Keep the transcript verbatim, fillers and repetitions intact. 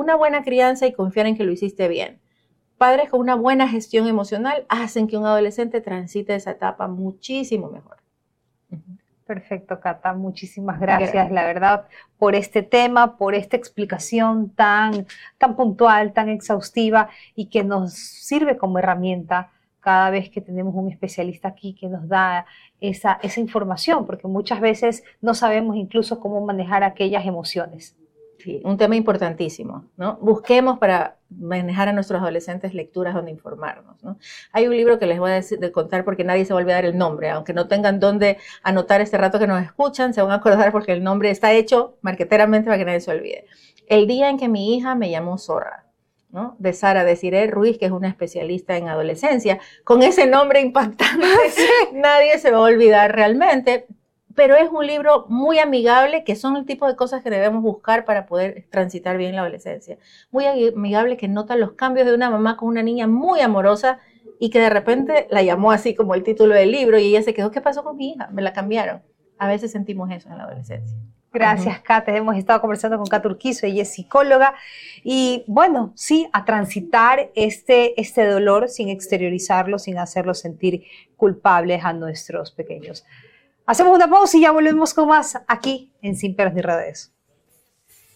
una buena crianza y confiar en que lo hiciste bien. Padres con una buena gestión emocional hacen que un adolescente transite esa etapa muchísimo mejor. Perfecto, Cata. Muchísimas gracias, gracias, la verdad, por este tema, por esta explicación tan, tan puntual, tan exhaustiva y que nos sirve como herramienta cada vez que tenemos un especialista aquí que nos da esa, esa información, porque muchas veces no sabemos incluso cómo manejar aquellas emociones. Sí, un tema importantísimo, ¿no? Busquemos para manejar a nuestros adolescentes lecturas donde informarnos, ¿no? Hay un libro que les voy a decir, de contar porque nadie se va a olvidar el nombre, aunque no tengan dónde anotar este rato que nos escuchan, se van a acordar porque el nombre está hecho marqueteramente para que nadie se olvide. El día en que mi hija me llamó zorra, ¿no? De Sara Desiree Ruiz, que es una especialista en adolescencia, con ese nombre impactante, nadie se va a olvidar realmente. Pero es un libro muy amigable, que son el tipo de cosas que debemos buscar para poder transitar bien la adolescencia. Muy amigable, que nota los cambios de una mamá con una niña muy amorosa y que de repente la llamó así como el título del libro y ella se quedó, ¿qué pasó con mi hija? Me la cambiaron. A veces sentimos eso en la adolescencia. Gracias, uh-huh. Cata. Hemos estado conversando con Cata Urquizo, ella es psicóloga. Y bueno, sí, a transitar este, este dolor sin exteriorizarlo, sin hacerlo sentir culpables a nuestros pequeños. Hacemos una pausa y ya volvemos con más aquí en Sin Pelos ni Rodeos.